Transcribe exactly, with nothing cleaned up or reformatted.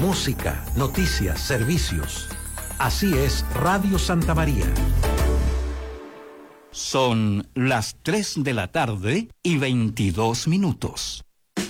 música, noticias, servicios. Así es Radio Santa María. Son las tres de la tarde y veintidós minutos.